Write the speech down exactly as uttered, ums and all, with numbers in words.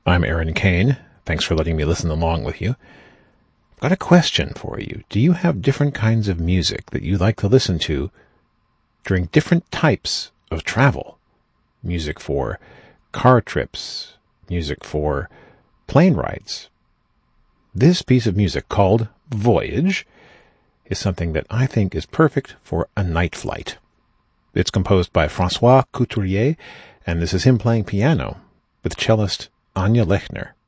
I'm Aaron Kane. Thanks for letting me listen along with you. I've got a question for you. Do you have different kinds of music that you like to listen to during different types of travel? Music for car trips, music for plane rides. This piece of music, called Voyage, is something that I think is perfect for a night flight. It's composed by Francois Couturier, and this is him playing piano with cellist Anya Lechner.